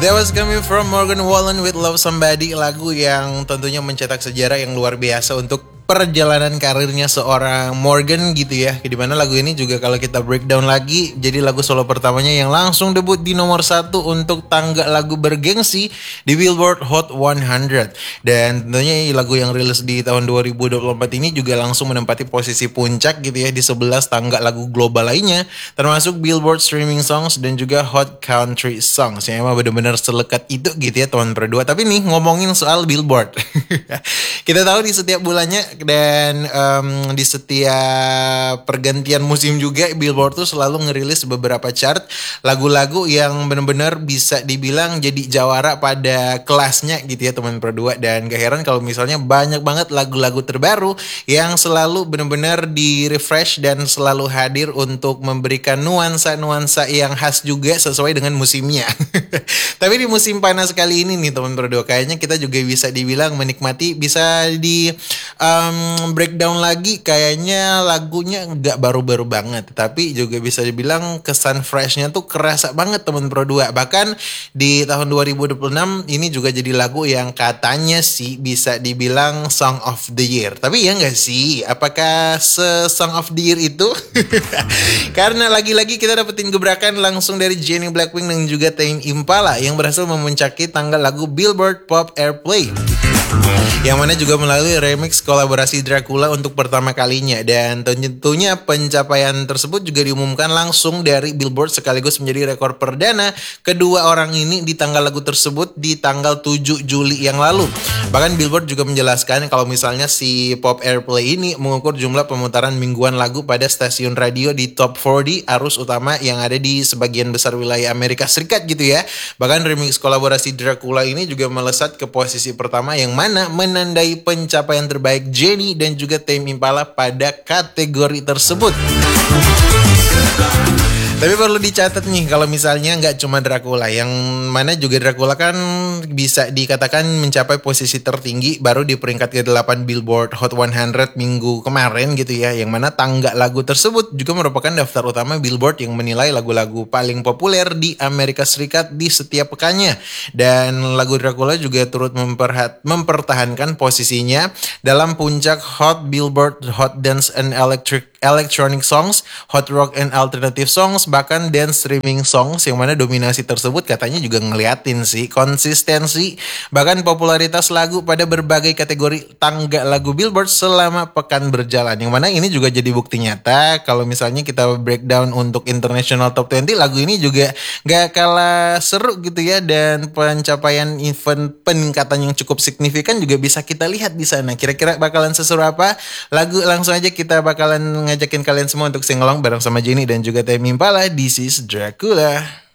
That was coming from Morgan Wallen with Love Somebody, lagu yang tentunya mencetak sejarah yang luar biasa untuk perjalanan karirnya seorang Morgan gitu ya. Dimana lagu ini juga kalau kita breakdown lagi, jadi lagu solo pertamanya yang langsung debut di nomor 1 untuk tangga lagu bergengsi di Billboard Hot 100. Dan tentunya lagu yang rilis di tahun 2024 ini juga langsung menempati posisi puncak gitu ya di 11 tangga lagu global lainnya, termasuk Billboard Streaming Songs dan juga Hot Country Songs. Yang emang bener-bener selekat itu gitu ya teman berdua. Tapi nih ngomongin soal Billboard, kita tahu di setiap bulannya dan di setiap pergantian musim juga Billboard tuh selalu ngerilis beberapa chart lagu-lagu yang benar-benar bisa dibilang jadi jawara pada kelasnya gitu ya teman berdua. Dan gak heran kalau misalnya banyak banget lagu-lagu terbaru yang selalu benar-benar di refresh dan selalu hadir untuk memberikan nuansa-nuansa yang khas juga sesuai dengan musimnya. Tapi di musim panas kali ini nih teman berdua, kayaknya kita juga bisa dibilang menikmati, bisa di breakdown lagi, kayaknya lagunya nggak baru-baru banget, tapi juga bisa dibilang kesan freshnya tuh kerasa banget teman berdua. Bahkan di tahun 2026 ini juga jadi lagu yang katanya sih bisa dibilang Song of the Year. Tapi ya nggak sih, apakah se-Song of the Year itu? Karena lagi-lagi kita dapetin gebrakan langsung dari Jennie Blackpink dan juga Tame Impala yang berhasil memuncaki tangga lagu Billboard Pop Airplay, yang mana juga melalui remix kolaborasi Dracula untuk pertama kalinya. Dan tentunya pencapaian tersebut juga diumumkan langsung dari Billboard sekaligus menjadi rekor perdana kedua orang ini di tanggal lagu tersebut di tanggal 7 Juli yang lalu. Bahkan Billboard juga menjelaskan kalau misalnya si Pop Airplay ini mengukur jumlah pemutaran mingguan lagu pada stasiun radio di Top 40 arus utama yang ada di sebagian besar wilayah Amerika Serikat gitu ya. Bahkan remix kolaborasi Dracula ini juga melesat ke posisi pertama, yang mana menandai pencapaian terbaik Jennie dan juga Tame Impala pada kategori tersebut. Tapi perlu dicatat nih kalau misalnya nggak cuma Dracula, yang mana juga Dracula kan bisa dikatakan mencapai posisi tertinggi baru di peringkat ke-8 Billboard Hot 100 minggu kemarin gitu ya. Yang mana tangga lagu tersebut juga merupakan daftar utama Billboard yang menilai lagu-lagu paling populer di Amerika Serikat di setiap pekannya. Dan lagu Dracula juga turut mempertahankan posisinya dalam puncak Hot Billboard Hot Dance and Electronic Songs, Hot Rock and Alternative Songs, bahkan dance streaming songs, yang mana dominasi tersebut katanya juga ngeliatin sih konsistensi bahkan popularitas lagu pada berbagai kategori tangga lagu Billboard selama pekan berjalan. Yang mana ini juga jadi bukti nyata kalau misalnya kita breakdown untuk International Top 20, lagu ini juga gak kalah seru gitu ya, dan pencapaian event peningkatan yang cukup signifikan juga bisa kita lihat di sana. Kira-kira bakalan seseru apa lagu? Langsung aja kita bakalan ngajakin kalian semua untuk sing along bareng sama Jennie dan juga Tame Impala. This is Dracula.